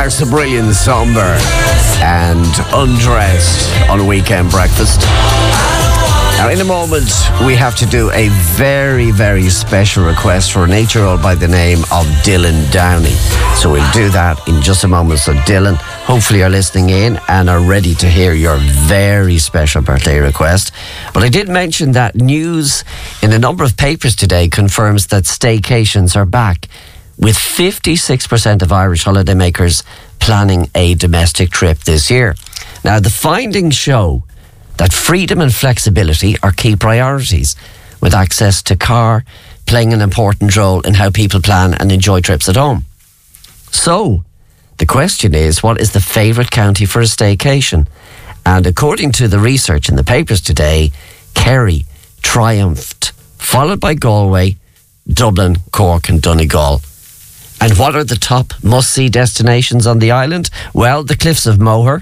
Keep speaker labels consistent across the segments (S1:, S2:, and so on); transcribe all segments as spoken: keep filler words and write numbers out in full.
S1: Marcia Brilliant, Somber and Undressed on Weekend Breakfast. Now, in a moment, we have to do a very, very special request for an eight-year-old by the name of Dylan Downey. So we'll do that in just a moment. So Dylan, hopefully you're listening in and are ready to hear your very special birthday request. But I did mention that news in a number of papers today confirms that staycations are back, with fifty-six percent of Irish holidaymakers planning a domestic trip this year. Now, the findings show that freedom and flexibility are key priorities, with access to car playing an important role in how people plan and enjoy trips at home. So, the question is, what is the favourite county for a staycation? And according to the research in the papers today, Kerry triumphed, followed by Galway, Dublin, Cork and Donegal. And what are the top must-see destinations on the island? Well, the Cliffs of Moher,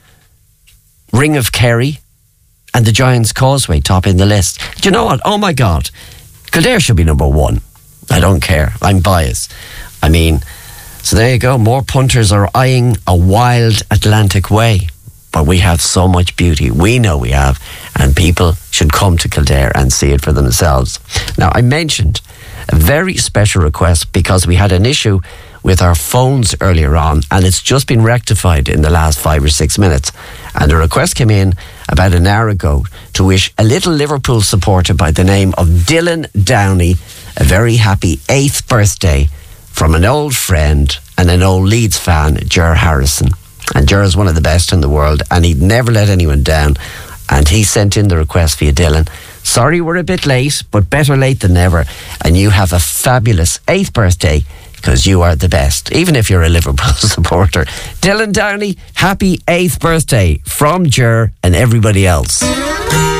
S1: Ring of Kerry, and the Giant's Causeway top in the list. Do you know what? Oh my God. Kildare should be number one. I don't care. I'm biased. I mean, so there you go. More punters are eyeing a wild Atlantic way. But we have so much beauty. We know we have. And people should come to Kildare and see it for themselves. Now, I mentioned a very special request because we had an issue with our phones earlier on, and it's just been rectified in the last five or six minutes. And a request came in about an hour ago to wish a little Liverpool supporter by the name of Dylan Downey a very happy eighth birthday from an old friend and an old Leeds fan, Ger Harrison. And Ger is one of the best in the world, and he'd never let anyone down. And he sent in the request for you, Dylan. Sorry we're a bit late, but better late than never. And you have a fabulous eighth birthday, because you are the best, even if you're a Liverpool supporter. Dylan Downey, happy eighth birthday from Ger and everybody else.